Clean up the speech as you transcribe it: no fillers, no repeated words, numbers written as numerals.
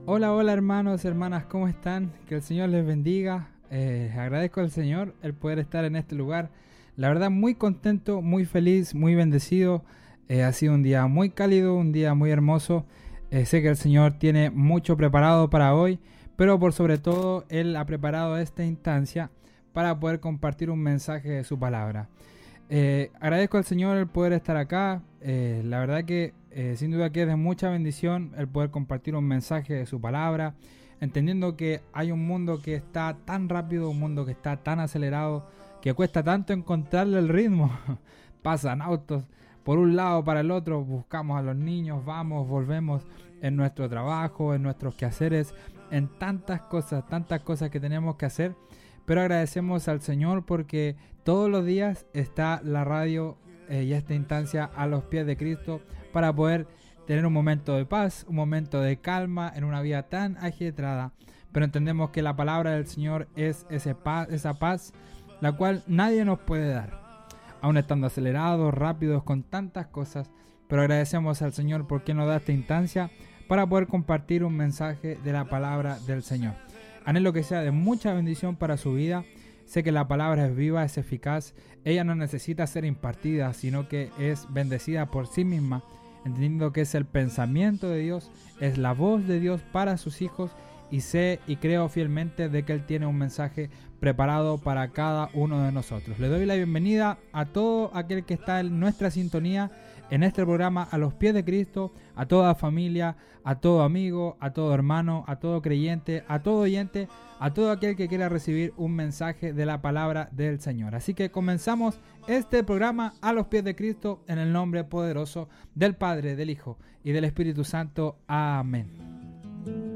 Hola, hola hermanos, hermanas, ¿cómo están? Que el Señor les bendiga. Agradezco al Señor el poder estar en este lugar. La verdad, muy contento, muy feliz, muy bendecido. Ha sido un día muy cálido, un día muy hermoso. Sé que el Señor tiene mucho preparado para hoy, pero por sobre todo Él ha preparado esta instancia para poder compartir un mensaje de su palabra. Agradezco al Señor el poder estar acá. La verdad que sin duda que es de mucha bendición el poder compartir un mensaje de su palabra, entendiendo que hay un mundo que está tan rápido, un mundo que está tan acelerado, que cuesta tanto encontrarle el ritmo. Pasan autos por un lado para el otro, buscamos a los niños, vamos, volvemos en nuestro trabajo, en nuestros quehaceres, en tantas cosas que tenemos que hacer. Pero agradecemos al Señor porque todos los días está la radio y esta instancia a los pies de Cristo para poder tener un momento de paz, un momento de calma en una vida tan agitada. Pero entendemos que la palabra del Señor es esa paz, la cual nadie nos puede dar. Aún estando acelerados, rápidos, con tantas cosas. Pero agradecemos al Señor porque nos da esta instancia para poder compartir un mensaje de la palabra del Señor. Anhelo que sea de mucha bendición para su vida. Sé que la palabra es viva, es eficaz. Ella no necesita ser impartida, sino que es bendecida por sí misma, entendiendo que es el pensamiento de Dios, es la voz de Dios para sus hijos, y sé y creo fielmente de que Él tiene un mensaje preparado para cada uno de nosotros. Le doy la bienvenida a todo aquel que está en nuestra sintonía en este programa A los Pies de Cristo, a toda familia, a todo amigo, a todo hermano, a todo creyente, a todo oyente, a todo aquel que quiera recibir un mensaje de la palabra del Señor. Así que comenzamos este programa A los Pies de Cristo en el nombre poderoso del Padre, del Hijo y del Espíritu Santo. Amén.